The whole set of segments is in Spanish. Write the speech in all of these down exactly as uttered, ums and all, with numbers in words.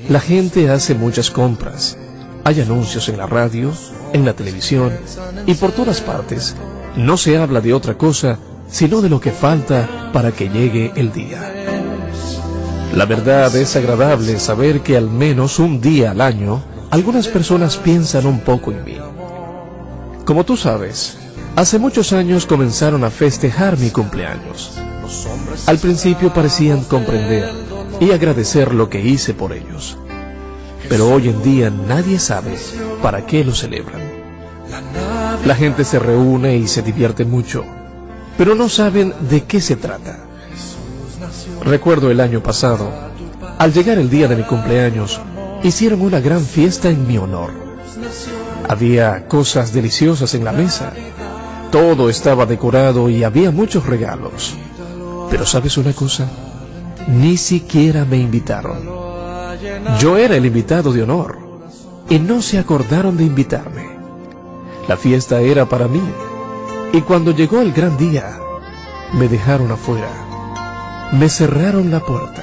La gente hace muchas compras. Hay anuncios en la radio, en la televisión y por todas partes. No se habla de otra cosa sino de lo que falta para que llegue el día. La verdad, es agradable saber que al menos un día al año algunas personas piensan un poco en mí. Como tú sabes, hace muchos años comenzaron a festejar mi cumpleaños. Al principio parecían comprender y agradecer lo que hice por ellos. Pero hoy en día nadie sabe para qué lo celebran. La gente se reúne y se divierte mucho, pero no saben de qué se trata. Recuerdo el año pasado, al llegar el día de mi cumpleaños, hicieron una gran fiesta en mi honor. Había cosas deliciosas en la mesa, todo estaba decorado y había muchos regalos. Pero ¿sabes una cosa? Ni siquiera me invitaron. Yo era el invitado de honor y no se acordaron de invitarme. La fiesta era para mí y cuando llegó el gran día, me dejaron afuera. Me cerraron la puerta.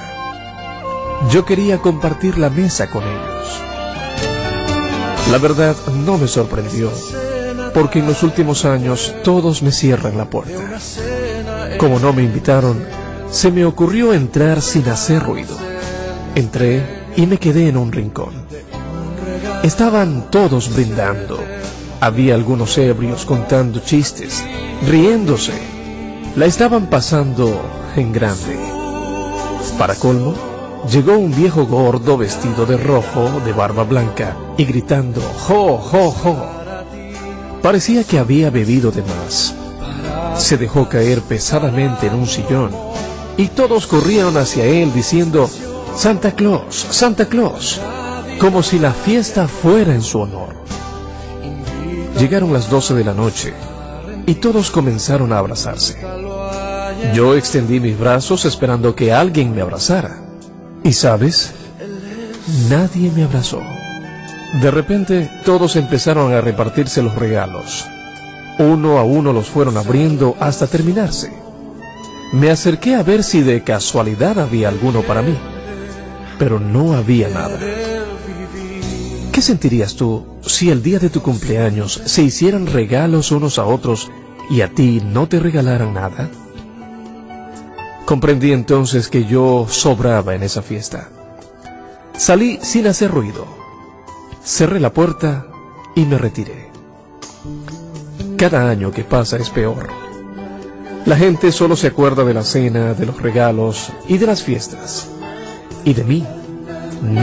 Yo quería compartir la mesa con ellos. La verdad no me sorprendió, porque en los últimos años todos me cierran la puerta. Como no me invitaron, se me ocurrió entrar sin hacer ruido. Entré y me quedé en un rincón. Estaban todos brindando. Había algunos ebrios contando chistes, riéndose. La estaban pasando en grande. Para colmo, llegó un viejo gordo vestido de rojo, de barba blanca, y gritando ¡jo, jo, jo! Parecía que había bebido de más. Se dejó caer pesadamente en un sillón, y todos corrieron hacia él diciendo ¡Santa Claus, Santa Claus!, como si la fiesta fuera en su honor. Llegaron las doce de la noche, y todos comenzaron a abrazarse. Yo extendí mis brazos esperando que alguien me abrazara. ¿Y sabes? Nadie me abrazó. De repente, todos empezaron a repartirse los regalos. Uno a uno los fueron abriendo hasta terminarse. Me acerqué a ver si de casualidad había alguno para mí, pero no había nada. ¿Qué sentirías tú si el día de tu cumpleaños se hicieran regalos unos a otros y a ti no te regalaran nada? Comprendí entonces que yo sobraba en esa fiesta. Salí sin hacer ruido. Cerré la puerta y me retiré. Cada año que pasa es peor. La gente solo se acuerda de la cena, de los regalos y de las fiestas. Y de mí